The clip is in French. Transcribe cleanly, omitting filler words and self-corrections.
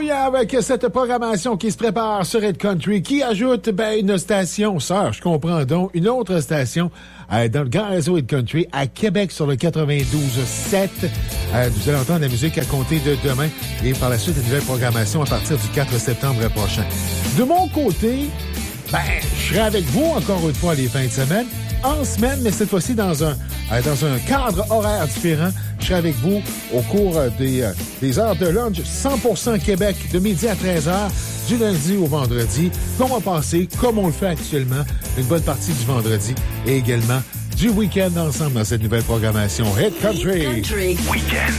avec cette programmation qui se prépare sur Red Country, qui ajoute une station sœur, je comprends donc, une autre station dans le grand réseau Red Country à Québec sur le 92.7. Vous allez entendre la musique à compter de demain et par la suite une nouvelle programmation à partir du 4 septembre prochain. De mon côté, je serai avec vous encore une fois les fins de semaine, en semaine, mais cette fois-ci dans un cadre horaire différent. Je serai avec vous au cours des heures de lunch 100% Québec de midi à 13h, du lundi au vendredi, qu'on va passer, comme on le fait actuellement, une bonne partie du vendredi et également du week-end ensemble dans cette nouvelle programmation Hit Country. Week-end.